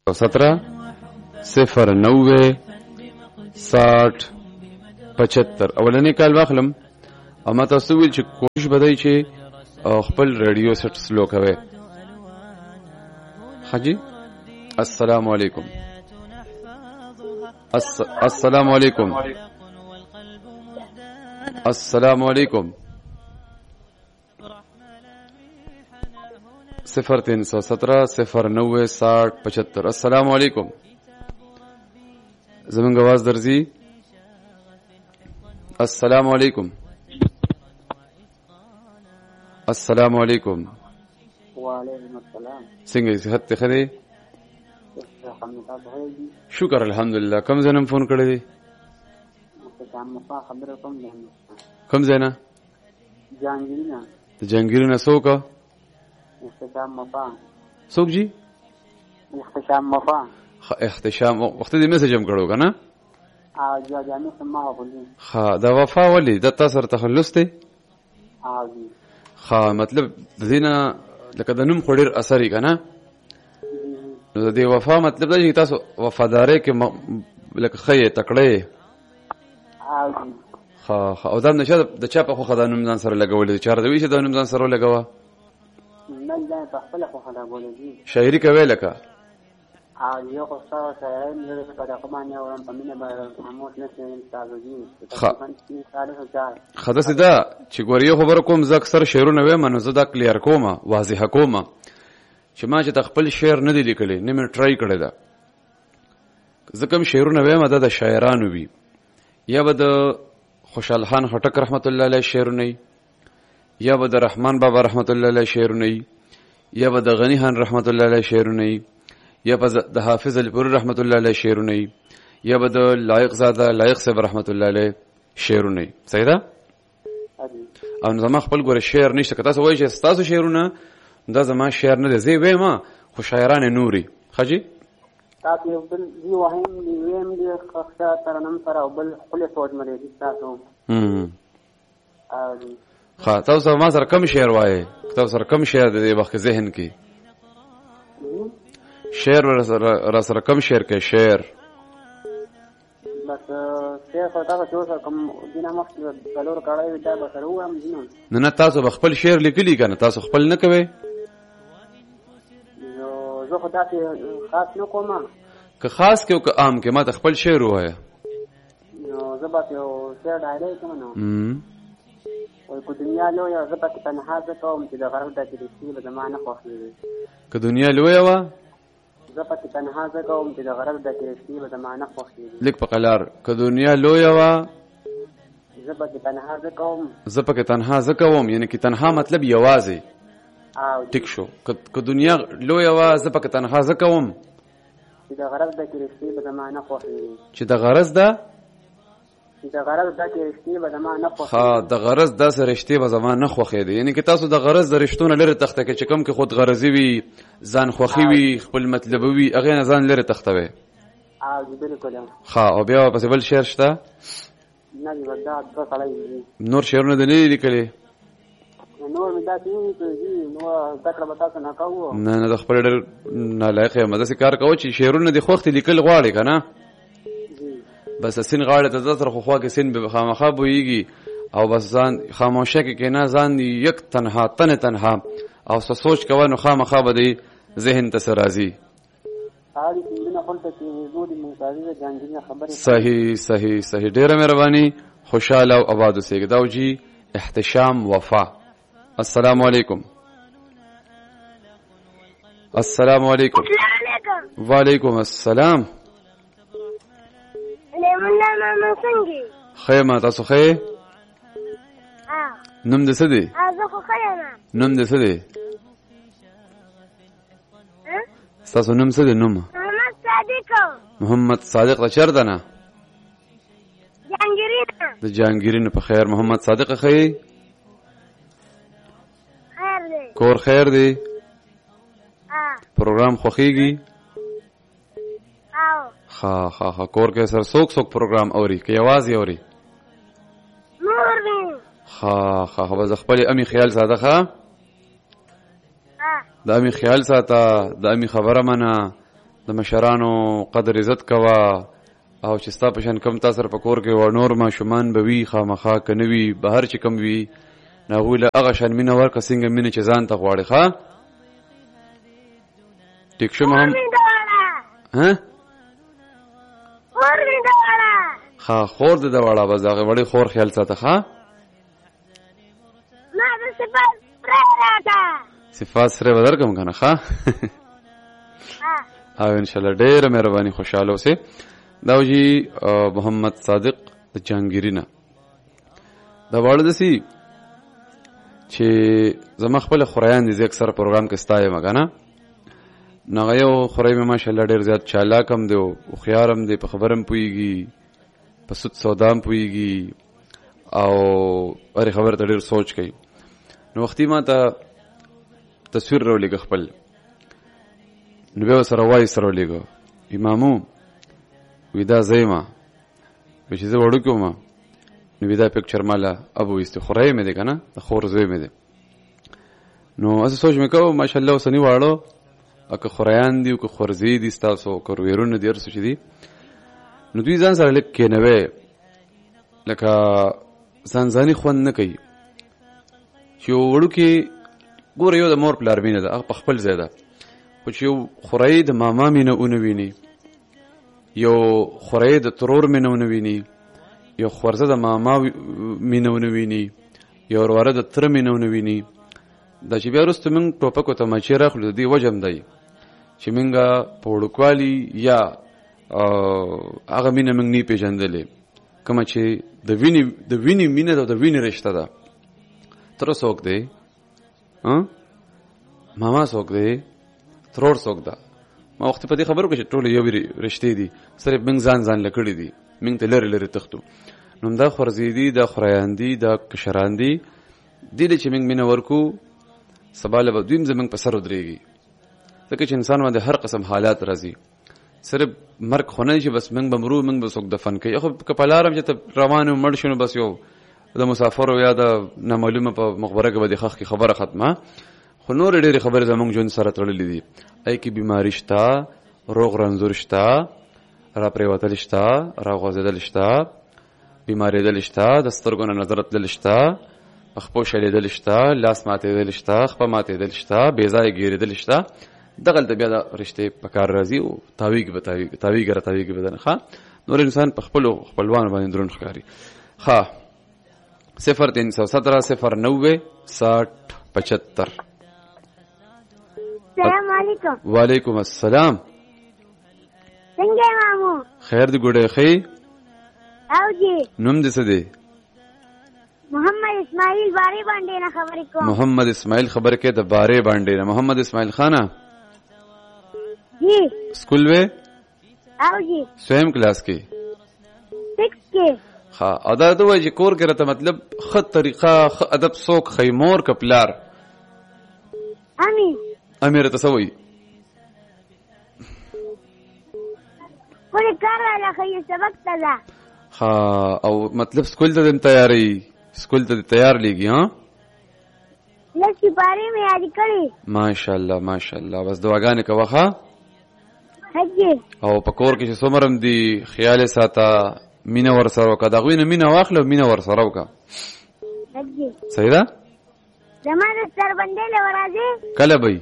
0906075 اولنی کال واخلم اما تاسو ویل چې کوشش بدای چې خپل ریډیو سیټ سلو کوي. حاجی السلام علیکم. السلام علیکم. السلام علیکم. 03070906075. السلام علیکم. زمونږ आवाज درځي؟ السلام علیکم. السلام علیکم. وعلیکم السلام. څنګه صحت ته خدي؟ شکر الحمدلله. کوم ځای نه فون کړی دی؟ کوم ځای نه؟ جهانګیرینه. جهانګیرینه څوک؟ احتشام مفا. څوک جی؟ احتشام مفا. احتشام وخت دې میسج هم کړو کنه؟ جامع سماه بولي. ها دا وفا ولی د تاسو تخلص دی؟ ها مطلب دینه لکه د نوم خوري اثر یې کنه؟ نو د دې وفا مطلب دا چې تاسو وفادارۍ کې لکه خې تکړه. ها او دا نشه د چا په خو خدای نوم ځان سره لګولې چار دوی چې د نوم ځان سره لګوا؟ نه دا په خپل خو خدای بولې. شاعري کوي لکه؟ یو خو څه شاعري نه په رقمانه او په مینه باندې هموت نه سي تاسو دي. خدای دا چې ګوري خبر کوم ز اکثر شعرونه وایم نو زه دا کلیر کوم واضح کوم چې ما چې خپل شعر نه دی لیکلی نه مې ټرای کړی دا ځکه شعرونه وایم دا د شاعرانو وي یا به د خوشحال خان خټک رحمت الله علیه شعرونه یا به د رحمان بابا رحمت الله علیه شعرونه یا به د غنی خان رحمت الله علیه شعرونه یا به د حافظ علی پوری رحمت الله علیه شعرونه یا به د لایق زاده لایق صاحب رحمت الله علیه شعرونه. صحیح ده؟ او زما خپل ګوره شعر نشته که تاسو وایئ چې تاسو شعرونه دا زما شعر نه دی زه وایم خو شاعران نوري خجی تاسو یو بل دی وایم دی ویم دی خاصه ترنم سره بل خپل فوج مری دي تاسو ها تاسو ما سره کم شعر وایي تاسو سره کم شعر دی وخت ذهن کې شعر را سره کم شعر کې شعر بس شیخ تاسو چې اوس کوم دینه مخ څلور کړای دا به سره وام نه تاسو خپل شعر لیکلی کنه تاسو خپل نه کوي؟ زه خو تاسو خاص نه کوم. که خاص کې او که عام کې ما ته خپل شعر وایي نو زه به یو شعر ډایری کوم نو وای کو دنیا لویه زه پکې تنها زه کوم چې د غرب د کلیسي به زما نه خوښېږي. که دنیا لویه وه زه پکې تنها زه کوم چې د غرب د کلیسي به زما نه خوښېږي. لیک په قلار که دنیا لویه وه زه پکې تنها زه کوم زه پکې تنها زه کوم یعنی کې تنها مطلب یوازې ټیک شو. که دنیا لویه وه زه پکې تنها زه کوم چې د غرب د کلیسي به زما نه خوښېږي. چې د غرض ده د غرض د رښتې به زما نه خوښېږي. ها د غرض داسې رښتې به زما نه خوښېږي یعنی که تاسو د غرض د رښتونه لرې تخته کې چې کوم کې خود غرضي وي ځان خوښي وي خپل مطلب وي هغې نه ځان لرې تختوي. بالکل. ها او بیا پسې بل شعر شته؟ نه دا دوه سړی نور شعرونه دې نه دي لیکلي؟ نور مې داسې وي چې نو زده کړه به تاسو نه کوو. نه د خپل ډېر نالایق یم داسې کار کوه چې شعرونه دې خوښ دي لیکل غواړې که نه بس سین غاړه ته د سره خو خوا کې سین به خامخا بویږي او بس ځان خاموشه کې کېنه ځان یک تنها تنها او سوچ کوه نو خامخا به دې ذهن ته څه راځي. صحیح صحیح صحیح ډېره مهرباني خوشحاله او آباد اوسېږئ. دا جی احتشام وفا. السلام علیکم. السلام علیکم. وعلیکم السلام. خیر ما تاسو خیر؟ نوم دې څه دی؟ نوم دې څه دی؟ ستاسو نوم څه دی نوم؟ محمد صادق. محمد صادق د چېرته نه؟ جهانګیرینه. د جهانګیرینه په خیر محمد صادق خیر؟ خیر دی. کور خیر دی؟ پروګرام خوښیږي؟ ها کور کې سر څوک پروګرام اوري که یوازې اوري؟ نور دی. ها بس خپل امی خیال ساته ښه د امی خیال ساته د امی خبره منه د مشرانو قدر عزت کوا او چې ستا په شان کم تا سره په کور کې و نور ماشومان به وي خامخا که نه وي بهر چې کم وي نو هغوی له هغه شان مینه ورکړه څنګه مینه چې ځان ته غواړې ښه ټیک شو مهم ښه خور دې د واړه بس د هغې وړې خور خیال ساته ښه صفات سره به درکړم که نه ښه او انشاءالله ډېره مهرباني خوشحاله اوسې دا وجي محمد صادق د جهانګیري نه دا واړه داسې چې زما خپله خوریان دي زه اکثر پروګرام کې ستا یم که نه نو هغه یو خوری مې ماشاءالله ډېر زیات چالاک هم دی او هوښیار هم دی په خبره هم پوهېږي په سود سودا هم پوهېږي او هرې خبرې ته ډېر سوچ کوي نو وختي ما ته تصویر راولېږه خپل نو بیا ورسره وایس راولېږه امامو وی دا زه یم وی چې زه وړوکی وم نو وی دا پکچر ماله ابو ویستې خوری مې دی که نه د خور زوی مې دی نو هسې سوچ مې کوو ماشاءالله اوسني واړه که خوریان دي او که خورزی دي ستاسو که رویرونه دي هر څه چې دي نو دوی ځان سره لږ کېنوی لکه ځانځاني خوند نه کوي چې یو وړوکې ګوره یو د مور پلار مینه ده هغه په خپل ځای ده خو چې یو خوری د ماما مینه ونه ویني یو خوری د ترور مینه ونه ویني یو خورزه د ماما مینه ونه ویني یو وروره د تره مینه ونه ویني دا چې بیا وروسته موږ ټوپک او تماچې راخلو د دې وجه هم دی چې موږ په وړوکوالي یا هغه مینه موږ نه پېژندلې کومه چې د وینې مینه ده او د وینې رشته ده تره څوک دی ماما څوک دی ترور څوک ده ما وخت په دې خبرو کې چې ټولې یو رشتې دي صرف موږ ځان ځان له کړي دي موږ ته لرې لرې تښتو نو دا خورزي دي دا خوریان دي دا کشران دي دې چې موږ مینه ورکو سبا له به دوی هم زموږ په سر ودرېږي ځکه چې انسان باندې هر قسم حالات راځي صرف مرګ خو نه چې بس موږ به مرو موږ به څوک دفن کوي خو که په لاره چې ته روان یو مړ شو نو بس یو د مسافرو یا د نامعلومه په مقبره کې به د ښخ کې خبره ختمه خو نورې ډېرې خبرې زموږ ژوند سره تړلې دي ای کې بیماري شته روغ رنځور شته را پرېوتل شته را غوځېدل شته بیمارېدل شته د سترګو نه نظر تلل شته پخپو شلیدل شته لاس ماتېدل شته خپه ماتېدل شته بې ځایه ګېرېدل شته دغلته بیا د رشتې په کار راځي او تاویږي به تاویږي را تاویږي بدن ښه نور انسان په خپلو خپلوانو باندې دروند ښکاري ښه 0317 090 60 75 السلام علیکم وعلیکم السلام څنګه مامو خیر دی ګوډې ښې او جی نوم دې څه دی محمد اسماعیل بارے باندې نه خبرې کوم محمد اسماعیل خبر کې د بارے باندې نه محمد اسماعیل خانه جی سکول وې او جی سویم کلاس کې 6 کې ها ادا ته وایي چې کور کې راته مطلب خط طریقه ادب سوک خیمور کپلار امیر ته سوي کولی کار والا خیلی سبق تزا ها او مطلب سکول ته دم تیاری سکول ته تیار لیږي ها لسی پاری میں یاد کړی ماشاءالله ماشاءالله بس دعاګانې کوه ها حجی او په کور کې چې څومره دي خیال ساته مینه ور سره وکړه دغه نه مینه واخله مینه ور سره وکړه حجی صحیح ده زمانه سر باندې لورازي کله وای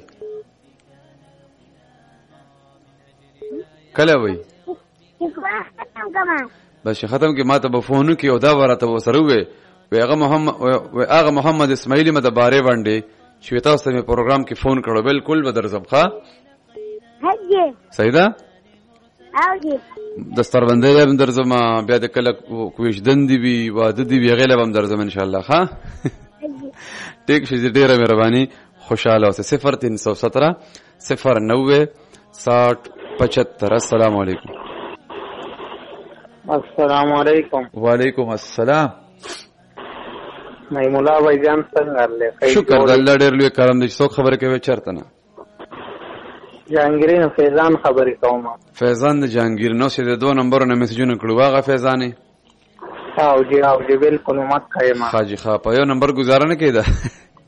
کله وای ختم کما بس ختم کې ماته به فون کې او دا ورته وسره وې هغه محمد اسماعیل مده باره باندې چې تاسو ته پروګرام کې فون کړو بالکل به درځم ښا حجی صحیح ده او جی دستر باندې به درځم بیا د کله کوښ دندې وی واده دی وی غیله به درځم ان شاء الله ښا ټیک شي ډیره مهرباني خوشاله اوسه 0317 090 60 75 السلام علیکم السلام علیکم وعلیکم السلام مولا بھائی جان څنګه لرله شکر د الله ډیر لوی کرم دې څوک خبره کوي چرته نه جهانگیر فیضان خبرې کوم فیضان د جهانگیر نو سي د 2 نمبر نه میسجونه کړو هغه فیضانې او جی بالکل مت خایما حاجی خا په یو نمبر گزاره نه کیده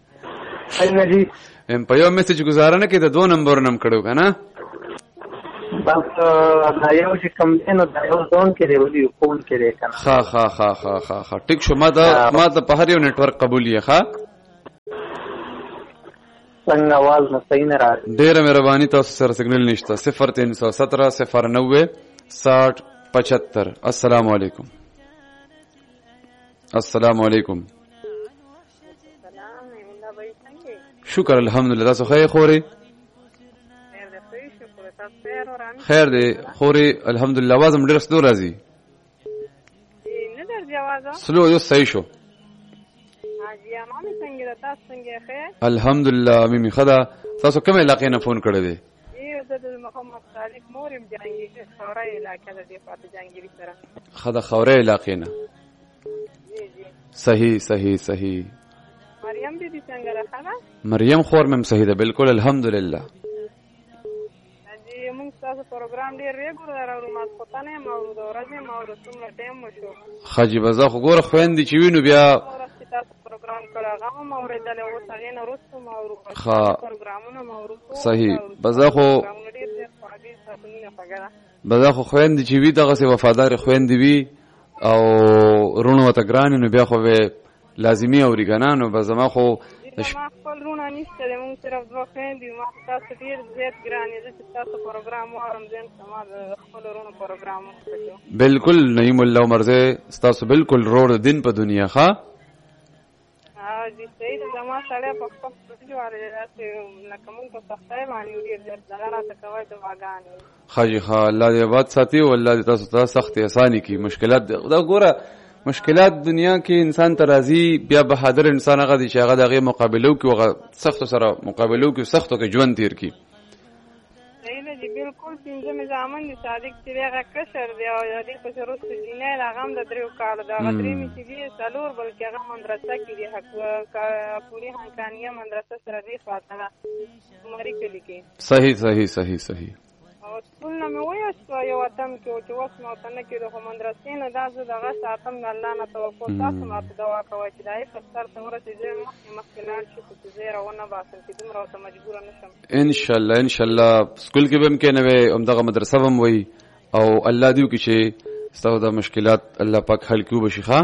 څنګه جی په یو میسج گزاره نه کیده 2 نمبر نم کړو کنه بس دا یو چې کوم دی نو دا یو ځون کې دی ولي فون کې دی کنه ها ټیک شو. ما ته په هر یو نیټورک قبول یې. ها څنګه आवाज نه صحیح نه راځي. ډیره مهرباني. تاسو سره سیګنل نشته. 0317 090 60 75. السلام علیکم. شکر الحمدلله. تاسو خیر خوري؟ خیر دی خوري الحمدلله. आवाज هم ډیر سلو راځي. نه درځي आवाज. سلو یو صحیح شو. حاجی امامي څنګه تاسو څنګه خیر؟ الحمدلله. مې خدا تاسو کوم علاقې نه فون کړی دی؟ د محمد صادق مورم جهانګيري خوري علاقې د فاطمه جهانګيري سره. خدا خوري علاقې نه. صحیح. مریم دې څنګه راخلا؟ مریم خور مم صحیح ده بالکل الحمدلله. جی موږ تاسو پروګرام ډیر ریګولر او ما پتانه مورو د ورځې مورو څومره ټیم وشو. خاجي بزا خو ګور خويندې چې وینو بیا تاسو پروګرام کړه مورو دله او څنګه نو رسو مورو پروګرامونه مورو صحیح بزا خو خويندې چې وی دغه سي وفادار خويندې وی او رونو وته ګران نو بیا خو لازمي او ریګانانو بزما خو ما خپل رونه نشته موږ صرف دوه خويندې ما تاسو ډیر زیات ګران دي چې تاسو پروګرام وارم زم سما خپل رونه پروګرام وکړو. بالکل نعیم الله مرزه تاسو بالکل روړ دین په دنیا ښا. دي سید زما سره په خپل جوړه راته لکه موږ په سختای باندې ډیر زړه راته کوي د واغانې. خاجي ښا الله دې وات ساتي او الله دې تاسو ته سخت اساني کی. مشکلات دا ګوره مشکلات دنیا کې انسان ترازی بیا بهادر انسان هغه دي چې هغه دغه مقابلو کې هغه سخت سره مقابلو کې سختو کې ژوند تیر کی. نه دي بالکل څنګه مې ځامن دي صادق چې هغه کشر دی او دې په شروط کې نه راغم د دریو کال دا غدري مې چې دي څلور بلکې هغه مدرسه کې دي حق پوری هانکانیه مدرسه سره دی فاطمه عمرې کې کې. صحیح او ټول نه مې وایي چې یو وطن کې او چې وسمه وطن کې د مدرسې نه داسې دغه ساتم الله نه توکل تاسو ماته دعا کوي چې دای په سر ته ورسېږم مخکلان شي چې زه راونه باسم چې دومره ته مجبور نشم. ان شاء الله سکول کې به هم کې نه هم دغه مدرسه هم وي او الله دیو کې چې ستاسو د مشکلات الله پاک حل کیو بشي ښا.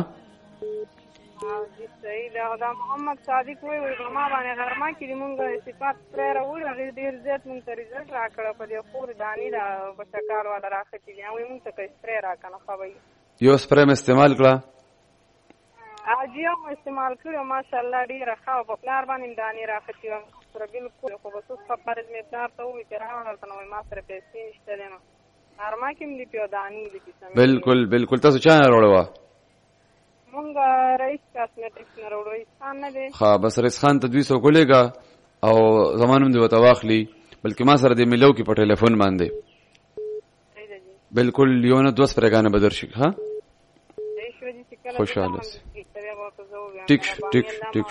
دا محمد صادق وی ما باندې غرما کې مونږه صفات پر راوړل ډیر زیات مونږ ته رزلټ راکړه په دې خور دانی دا بشکار والا راختی دی او مونږ ته سپری راکنه خوي یو سپری استعمال کړه اجیو استعمال کړو ماشاءالله ډیر ښه په پلار باندې دانی راختی و سره بالکل خو بس خبر دې پلار ته وی چې راوړل نو ما سره پیسې نشته نو غرما کې مې پیو دانی دي بالکل تاسو چا نه وروړو مونږ رئیس کاسمیټکس نه وروړو انسان نه دی ها بس رئیس خان ته 200 کولیګا او زمانم دی وته واخلی بلکې ما سره د ملو کې په ټلیفون باندې بالکل یو نه 2 پرګانه بدر شي ها خوشاله ټیک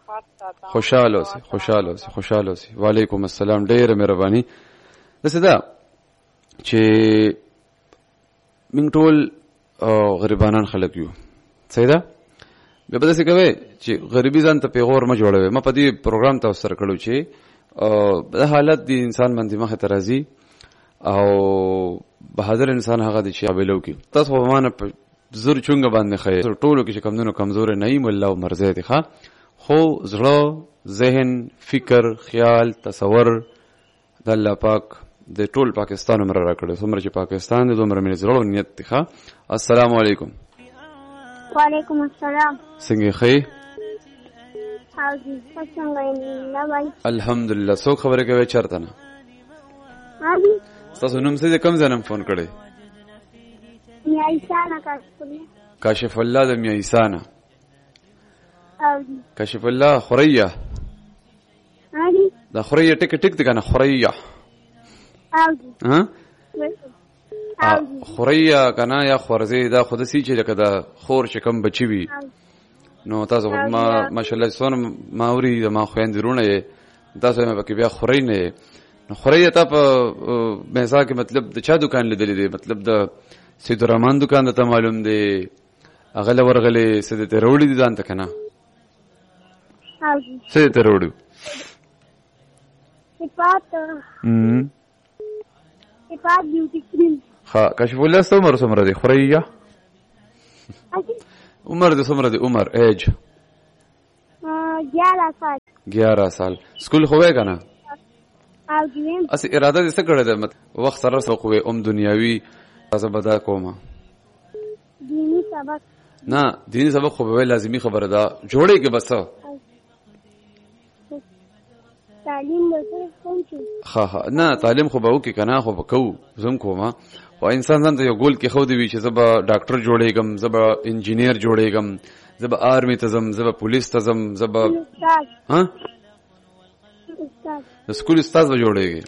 خوشاله وعلیکم السلام ډېر مهرباني. دسه دا چې موږ ټول غریبانان خلک یو صحیح ده به په داسې کوي چې غریبي ځان ته پیغور ما جوړوي. ما په دې پروګرام ته سره کړو چې د حالت دی انسان باندې مخه ترازی او بهادر انسان هغه دی چې قابلو کې تاسو په معنا زور چونګ باندې خیر ټولو کې چې کمونو کمزور نه ایم الله مرزه دي ښا خو زړه ذهن فکر خیال تصور د الله پاک د ټول پاکستان عمر را کړو څومره چې پاکستان د عمر مې زړه نیت دي ښا. السلام علیکم. وعلیکم السلام. څنګه خې؟ او دې څنګه نه وای؟ الحمدلله. څو خبره کوي چرته نه؟ هادي. تاسو نوم څه کوم ځنم فون کړی؟ میا ایسانا کاشف الله د میا ایسانا. او کاشف الله خوریا. هادي. دا خوریا ټیک دی کنه خوریا. او ها؟ خوریا کنه یا خورزی دا خود سي چې لکه دا خور چې کم بچي وي نو تاسو ما ماشاءالله سونه ماوري ما خويندرونه تاسو مې پکې بیا خوري نه نو خوریا ته په مېزا کې مطلب د چا دکان لیدلې دي مطلب د سید الرحمن دکان ته معلوم دی اغله ورغله سید ته وروړي دي ځان ته کنه سید ته وروړي صفات صفات بیوټی کریم. ها کشف الله څو عمر څومره دی خوریا عمر دې څومره دی عمر ایج 11 سال. 11 سال سکول خو وای کنه او دیم اس اراده دې څه کړې ده وخت سره سره خو دنیاوی تاسو بدا کومه دینی سبق نه دینی سبق خو به لازمی خبره ده جوړې کې بس تعلیم به کوم شي. ها نه تعلیم خو به وکي کنه خو به کو زم کومه او انسان ځان ته یو ګول کې خو دی چې زبا ډاکټر جوړېږم زبا انجینیر جوړېږم زبا آرمی ته زم زبا پولیس ته زم زبا ها د سکول استاد به جوړېږي.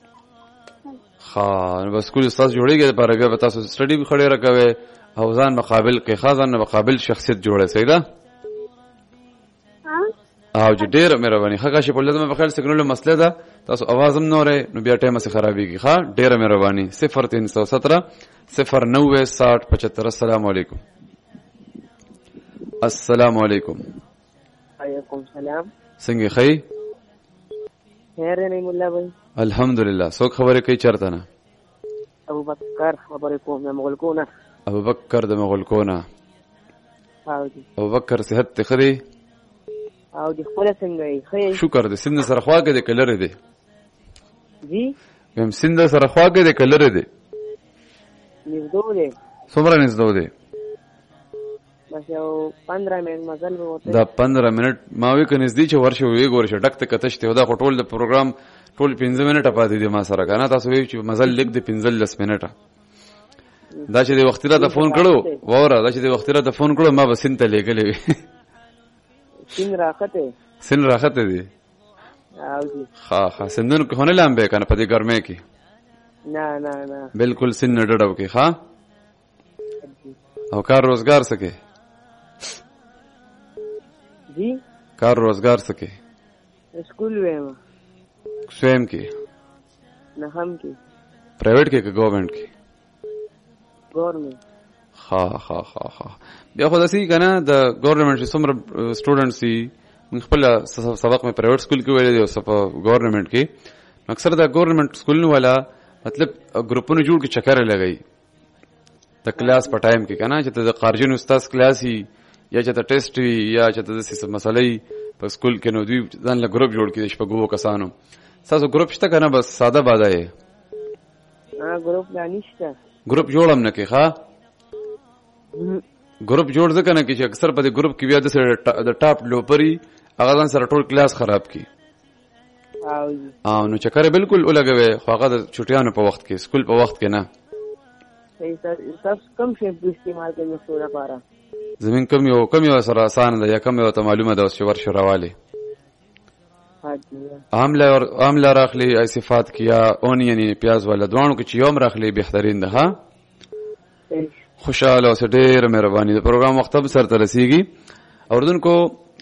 ها نو سکول استاد جوړېږي لپاره بیا تاسو سټډي به خړې راکوي او ځان مقابل کې خازن مقابل شخصیت جوړه سیدا او چې ډېر مهرباني ښه شي په لازمه په خیر سګنل مسله ده تاسو आवाज هم نورې نو بیا ټایم سره خرابېږي ښه ډېر مهرباني 0317 09 60 75. السلام علیکم. السلام علیکم. وعلیکم السلام. څنګه خی خیر نه مولا بھائی الحمدلله. څوک خبرې کوي چرته نه ابو بکر خبرې کوم د مغلقونه ابو بکر د مغلقونه. ابو بکر صحت ته خري او د خپل څنګه یې شکر دې سند سره خواګه دې کلر دې جی هم سند سره خواګه دې کلر دې نږدې دې څومره نږدې دې بس یو 15 منټ مزل وته دا 15 منټ ما وی کنه نږدې چې ورشه وی ګورشه ډکته کتهشته دا ټول د پروګرام ټول 15 منټه پاتې دي ما سره کنه تاسو وی چې مزل لیک دې 15 منټه دا چې د وخت را د فون کړو وره دا چې د وخت را د فون کړو ما بسین ته لګلې سن راخته دي ها سندن کو نه لامبه کنه په دې ګرمه کې نه بالکل سن ډډو کې ها او کار روزګار سکے جی کار روزګار سکے اسکول ویم سویم کې نه هم کې پرایویټ کې که گورنمنت کې گورنمنت ها بیا خو داسې کنه د گورنمنت څومره سټوډنټس دي خپل سبق مې پرایویټ سکول کې ویل دي او په گورنمنت کې اکثر د گورنمنت سکول والا مطلب ګروپونو جوړ کې چکر لګي د کلاس په ټایم کې کنه چې د خارجي استاد کلاس یا چې د ټیسټ یا چې د څه مسلې په سکول کې نو دوی ځان له ګروپ جوړ کې شپږو کسانو تاسو ګروپ شته کنه بس ساده باده یې ګروپ نه نشته ګروپ جوړم نه کې ښا ګروپ جوړ ځکه نه کې چې اکثر په دې ګروپ کې بیا د ټاپ لوپري هغه ځان سره ټول کلاس خراب کی او نو چکر بالکل ولګوي خو هغه د چټیانو په وخت کې سکول په وخت کې نه تاسو کوم شی په استعمال کوي سوره پاره زمين کم یو سره آسان ده یا کم یو ته معلومه ده چې ورشه راواله عامله راخلی ای صفات کیا اونین پیاز ولا دوانو کې چې یوم راخلی بهترین ده ها خوشاله اوسه ډېر مهرباني د پروګرام وخت به سره رسیږي اوردونکو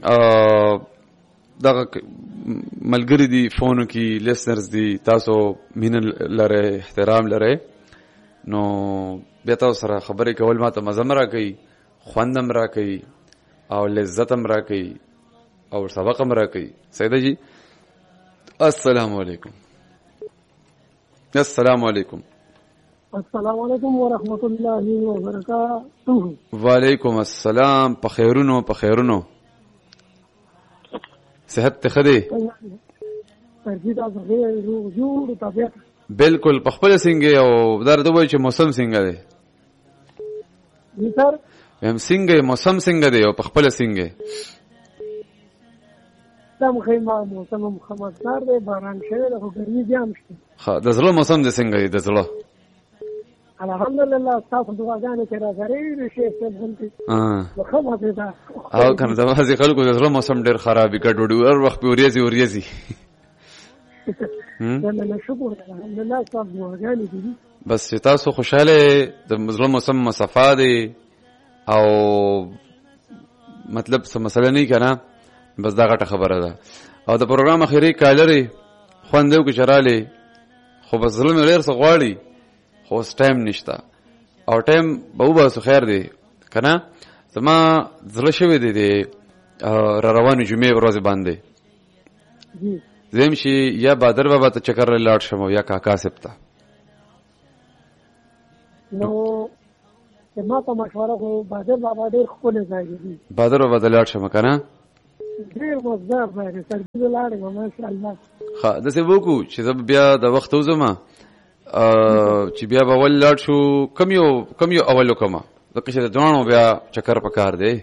دغه ملګری دی فون کې لیسنرز دی تاسو مين لره احترام لره نو بیا تاسو سره خبرې کول ماته مزه را کوي خوندم را کوي او لذتم را کوي او سبقم را کوي سیدا جی السلام علیکم السلام علیکم السلام علیکم ورحمۃ اللہ وبرکاتہ وعلیکم السلام په خیرونو صحت ته خدي بالکل په خپل څنګه او درته وای چې موسم څنګه دی سر هم څنګه موسم څنګه دی او په خپل څنګه دم خیمه موسم خمسار دی باران شوی له ګرمي جام شته ها د زړه موسم دی څنګه دی د زړه الحمدلله تاسو دعاګانې چې راځري شي څه بنتي خو به دا او کنه د وازي خلکو د زړه موسم ډیر خرابې ګډوډ ور وخت په وريزي نه شکر الحمدلله تاسو دعاګانې دي بس تاسو خوشاله د زړه موسم مصفا دی او مطلب څه مسله نه کنه بس دا غټه خبره ده او د پروګرام اخیری کالري خوندو کې چراله خو بس ظلم ډیر څه غواړي خو ټایم نشته او ټایم به وباسو خیر دی کنه زما زړه شوی دی را روانو جمعې ورځ باندې زم شي یا بادر بابا ته چکر لاړ شم یا کاکا سپتا نو ما په مشوره خو بادر بابا ډېر ښکلی ځای دی. بادر بابا ته لاړ شم که نه؟ ډېر مزدار ځای دی. سرګي لاړې وم ماشاءالله. ښه داسې به وکړو چې زه بیا د وخت وځم چې بیا به اول لاړ شو. کم یو اول وکړم ځکه چې د دواړو بیا چکر په کار دی.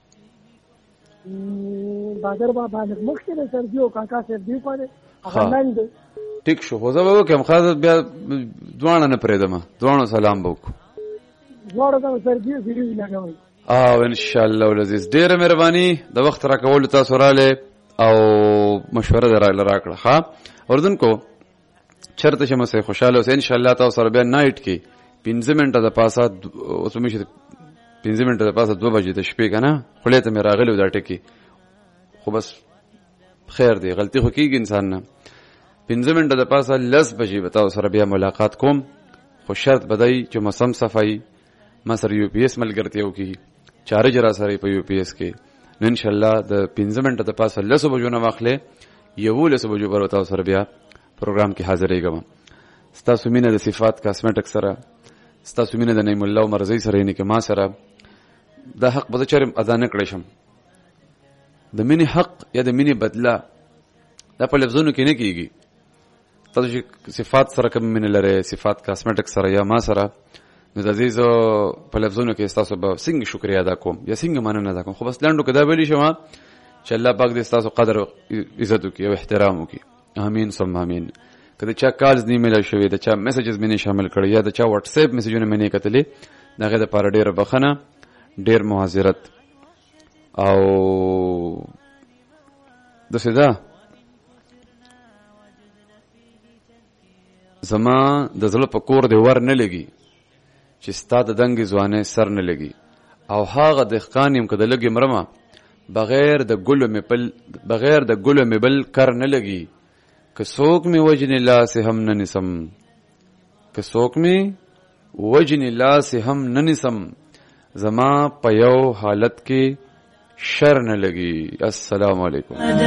بادر بابا لږ مخکې دی سرګي او کاکا صاحب دی پرې هغه لاندې دی. ټیک شو خو زه به وکړم خاص بیا دواړه نه پرېږدم دواړو سلام به وکړو. دواړو ته سرګي سیریز لګوئ. انشاءالله العزیز ډېره مهرباني د وخت راکولو تاسو راغلې او مشوره در راکړه. ښه اردوونکو چېرته چې مسئ خوشحاله اوسئ. انشاءالله تاسو سره بیا نایټ کې 5 منټه د پاسه اوس به مې 5 منټه د پاسه 2 بجې د شپې که نه خولې ته مې راغلی و دا ټکي خو بس خیر دی غلطي خو کېږي انسان نه. 5 منټه د پاسه 10 بجې به تاسو سره بیا ملاقات کوم خو شرط به دی چې مسم صفایي ما سره یو پی ایس ملګرتیا وکړي چارج را سره په یو پی ایس کې نو انشاءالله د 15 منټه د پاسه 10 بجو نه واخلې 11 بجو پر تاسو سره بیا پروګرام کې حاضرېږم. ستاسو مینه د صفات کاسمیټک سره ستاسو مینه د نعیم الله مرزي سره یعنې کې ما سره دا حق به زه چېرې ادا نه کړی شم. د مینې حق یا د مینې بدله دا په لفظونو کې نه کېږي. تاسو چې صفات سره کوم مینه لرئ صفات کاسمیټک سره یا ما سره نو د دې زه په لفظونو کې ستاسو به څنګه شکریه ادا کوم یا څنګه مننه ادا کوم. خو بس لنډو کې دا ویلی شم چې الله پاک دې ستاسو قدر عزت وکړي او احترام وکړي. امین ثم امین. که د چا کالز نه ایمیل شوي د چا میسیجز مې نه شامل کړی یا د چا واټس اپ میسیجونه مې نه کتلې د هغې دپاره ډېره بخښنه ډېر معذرت. او داسې ده زما د زړه په کور دې ور نه لګي چې ستا د دنګې ځوانۍ سر نه لګي او هغه دهقان یم که د لږې مرمه بغیر د ګلو مې بل کر نه لګي. که څوک مې وجنې لاسې هم نه نیسم زما په یو حالت کې شر نه لګي. السلام علیکم.